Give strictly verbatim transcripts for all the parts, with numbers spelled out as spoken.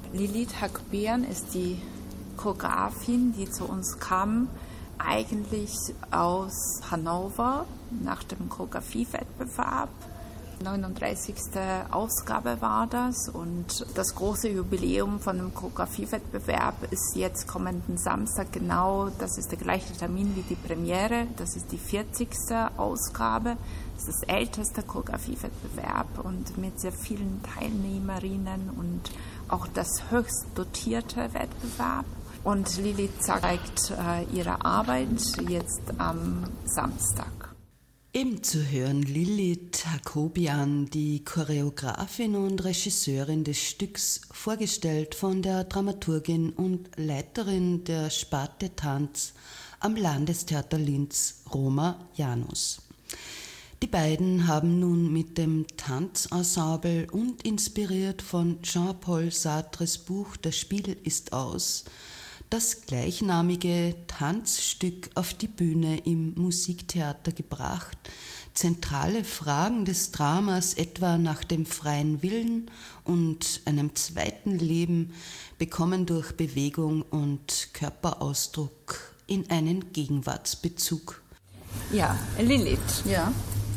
Lilith Hakobian ist die Choreografin, die zu uns kam, eigentlich aus Hannover nach dem Choreografiewettbewerb. neununddreißigste Ausgabe war das und das große Jubiläum von dem Choreografiewettbewerb ist jetzt kommenden Samstag genau, das ist der gleiche Termin wie die Premiere, das ist die vierzigste Ausgabe, das ist das älteste Choreografiewettbewerb und mit sehr vielen Teilnehmerinnen und auch das höchst dotierte Wettbewerb. Und Lilith zeigt äh, ihre Arbeit jetzt am Samstag. Eben zu hören Lilith Hakobian, die Choreografin und Regisseurin des Stücks, vorgestellt von der Dramaturgin und Leiterin der Sparte Tanz am Landestheater Linz, Roma Janus. Die beiden haben nun mit dem Tanzensemble und inspiriert von Jean-Paul Sartres Buch Das Spiel ist aus, das gleichnamige Tanzstück auf die Bühne im Musiktheater gebracht, zentrale Fragen des Dramas etwa nach dem freien Willen und einem zweiten Leben bekommen durch Bewegung und Körperausdruck in einen Gegenwartsbezug. Ja, Lilith. Ja.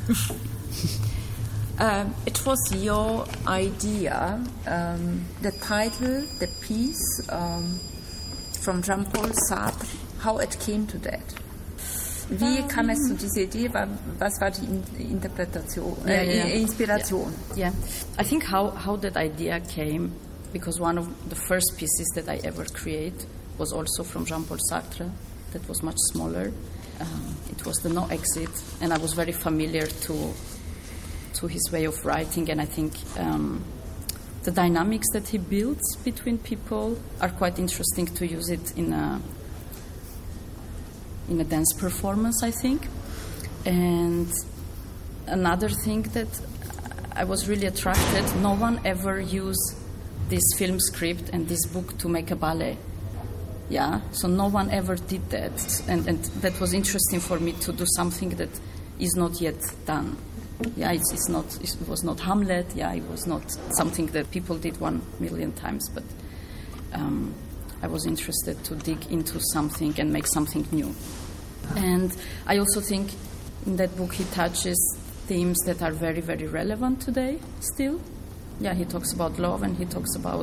um, it was your idea, um, the title, the piece, um, from Jean-Paul Sartre, how it came to that. Wie um, kam es zu dieser Idee? Was war die Interpretation, yeah, yeah, äh, Inspiration? Yeah. yeah, I think how, how that idea came, because one of the first pieces that I ever created was also from Jean-Paul Sartre, that was much smaller. Um, it was the No Exit, and I was very familiar to to his way of writing, and I think um, the dynamics that he builds between people are quite interesting to use it in a in a dance performance, I think. And another thing that I was really attracted, no one ever used this film script and this book to make a ballet. Yeah, so no one ever did that, and, and that was interesting for me to do something that is not yet done. Yeah, it's, it's not. It was not Hamlet. Yeah, it was not something that people did one million times. But um, I was interested to dig into something and make something new. And I also think in that book he touches themes that are very, very relevant today still. Yeah, he talks about love and he talks about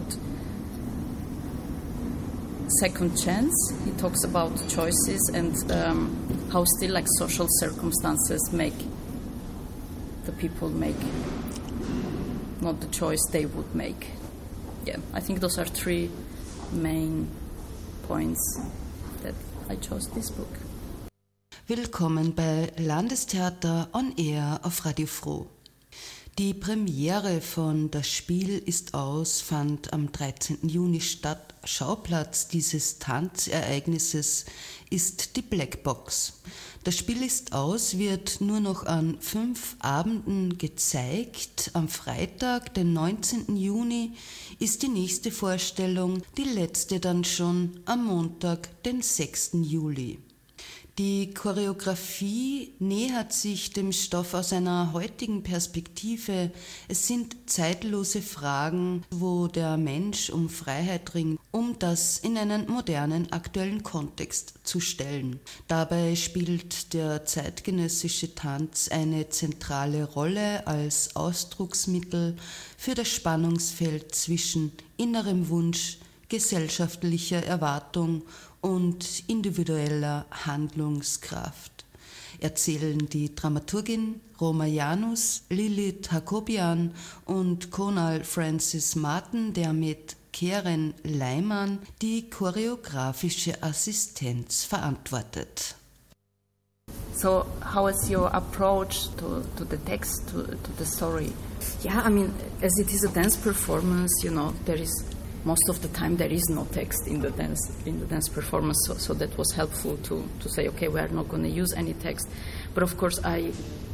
second chance. He talks about choices and um, how still like social circumstances make the people make not the choice they would make. Yeah, I think those are three main points that I chose this book. Willkommen bei Landestheater on Air auf Radio Froh. Die Premiere von Das Spiel ist aus fand am dreizehnten Juni statt. Schauplatz dieses Tanzereignisses ist die Blackbox. Das Spiel ist aus wird nur noch an fünf Abenden gezeigt. Am Freitag, den neunzehnten Juni, ist die nächste Vorstellung, die letzte dann schon am Montag, den sechsten Juli. Die Choreografie nähert sich dem Stoff aus einer heutigen Perspektive. Es sind zeitlose Fragen, wo der Mensch um Freiheit ringt, um das in einen modernen, aktuellen Kontext zu stellen. Dabei spielt der zeitgenössische Tanz eine zentrale Rolle als Ausdrucksmittel für das Spannungsfeld zwischen innerem Wunsch, gesellschaftlicher Erwartung und individueller Handlungskraft. Erzählen die Dramaturgin Roma Janus, Lilith Hakobian und Conal Francis Martin, der mit Keren Leimann die choreografische Assistenz verantwortet. So, how is your approach to, to the text, to, to the story? Yeah, I mean, as it is a dance performance, you know, there is most of the time there is no text in the dance in the dance performance, so, so that was helpful to, to say, okay, we are not going to use any text. But of course, I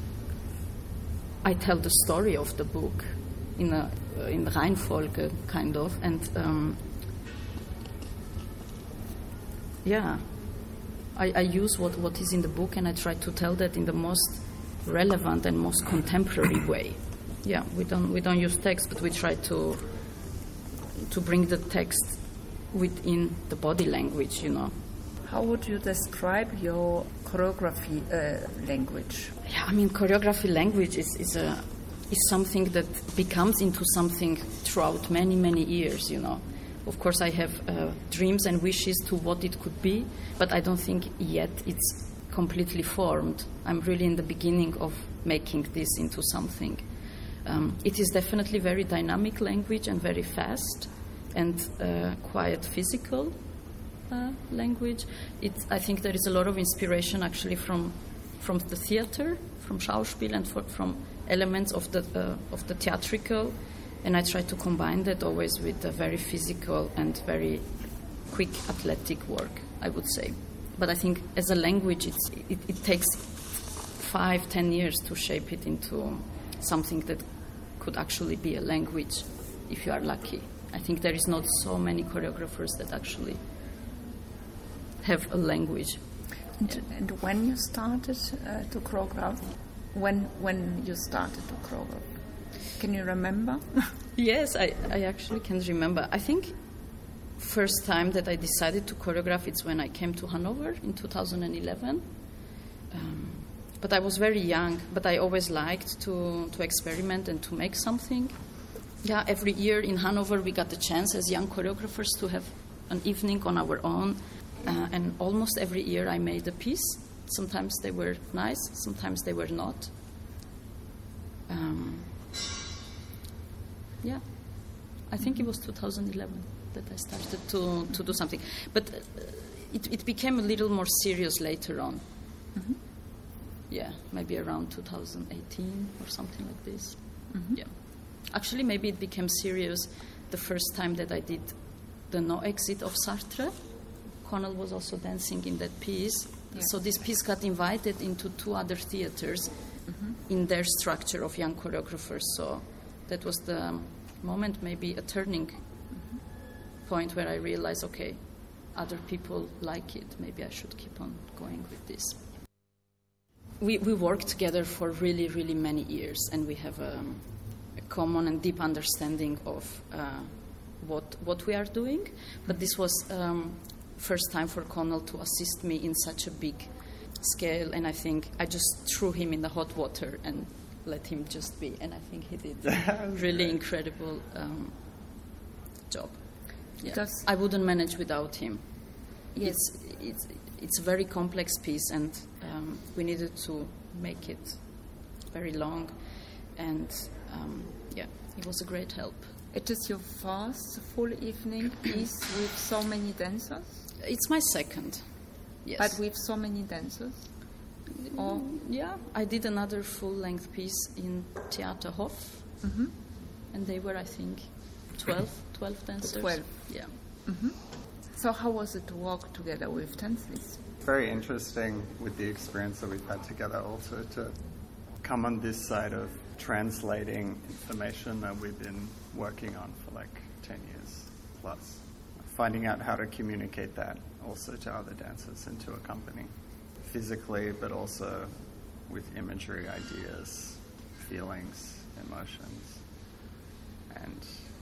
I tell the story of the book in a in Reihenfolge, kind of, and um, yeah, I, I use what, what is in the book and I try to tell that in the most relevant and most contemporary way. Yeah, we don't we don't use text, but we try to to bring the text within the body language, you know. How would you describe your choreography uh, language? Yeah, I mean, choreography language is, is, a, is something that becomes into something throughout many, many years, you know. Of course, I have uh, dreams and wishes to what it could be, but I don't think yet it's completely formed. I'm really in the beginning of making this into something. Um, it is definitely very dynamic language and very fast and uh, quite physical. Uh, language. It, I think there is a lot of inspiration actually from from the theater, from Schauspiel, and for, from elements of the uh, of the theatrical, and I try to combine that always with a very physical and very quick athletic work, I would say. But I think as a language, it's, it, it takes five, ten years to shape it into something that could actually be a language, if you are lucky. I think there is not so many choreographers that actually have a language. And, yeah. and when you started uh, to choreograph, when when you started to choreograph, can you remember? Yes, I, I actually can remember. I think first time that I decided to choreograph it's when I came to Hanover in two thousand eleven. Um, but I was very young, but I always liked to, to experiment and to make something. Yeah, every year in Hanover we got the chance as young choreographers to have an evening on our own. Uh, and almost every year I made a piece. Sometimes they were nice, sometimes they were not. Um, yeah, I think it was two thousand eleven that I started to, to do something. But uh, it, it became a little more serious later on. Mm-hmm. Yeah, maybe around two thousand eighteen or something like this. Mm-hmm. Yeah, actually maybe it became serious the first time that I did the No Exit of Sartre. Connell was also dancing in that piece. Yeah. So this piece got invited into two other theaters mm-hmm. in their structure of young choreographers. So that was the moment, maybe a turning mm-hmm. point where I realized, okay, other people like it. Maybe I should keep on going with this. We, we worked together for really, really many years, and we have a, a common and deep understanding of uh, what, what we are doing. But this was... Um, first time for Connell to assist me in such a big scale, and I think I just threw him in the hot water and let him just be, and I think he did a really incredible um, job. Yeah. I wouldn't manage without him. Yes. It's, it's, it's a very complex piece, and um, we needed to make it very long, and um, yeah, it was a great help. It is your first full evening piece with so many dancers? It's my second, yes. But with so many dancers? Or? Yeah, I did another full-length piece in Theater Hof, mm-hmm. and they were, I think, twelve, twelve dancers. twelve. Yeah. Mm-hmm. So how was it to work together with Tanzlis? Very interesting with the experience that we've had together also to come on this side of translating information that we've been working on for like ten years plus. Finding out how to communicate that also to other dancers and to a company, physically, but also with imagery, ideas, feelings, emotions. And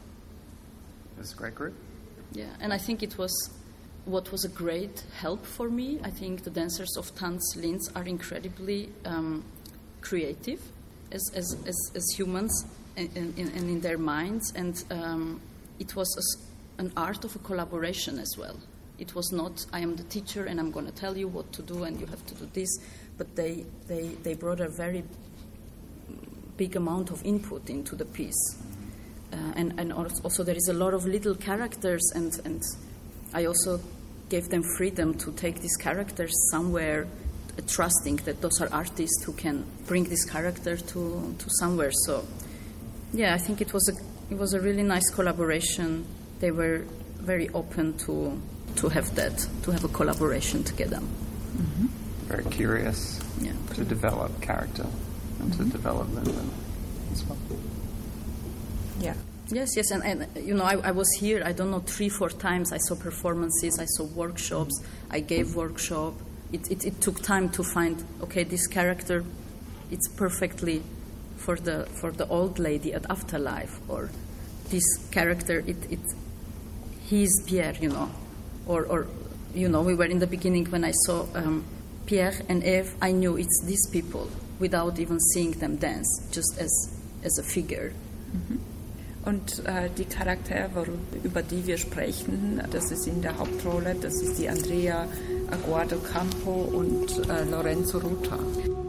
it was a great group. Yeah, and I think it was what was a great help for me. I think the dancers of Tanz Linz are incredibly um, creative as, as, as, as humans and, and, and in their minds, and um, it was a an art of a collaboration as well. It was not, I am the teacher and I'm going to tell you what to do and you have to do this, but they, they, they brought a very big amount of input into the piece. Uh, and, and also there is a lot of little characters, and, and I also gave them freedom to take these characters somewhere, uh, trusting that those are artists who can bring this character to, to somewhere. So yeah, I think it was a, it was a really nice collaboration. They were very open to to have that, to have a collaboration together. Mm-hmm. Very curious yeah. to develop character and mm-hmm. to develop Linda as well. Yeah. Yes, yes, and, and you know, I, I was here, I don't know, three, four times. I saw performances, I saw workshops, I gave workshop. It, it, it took time to find, okay, this character, it's perfectly for the for the old lady at Afterlife, or this character, it, it he's Pierre, you know, or, or you know, we were in the beginning when I saw um, Pierre and Eve, I knew it's these people without even seeing them dance, just as, as a figure. Mhm. Und äh, die Charaktere, über die wir sprechen, das ist in der Hauptrolle, das ist die Andrea Aguado Campo und äh, Lorenzo Ruta.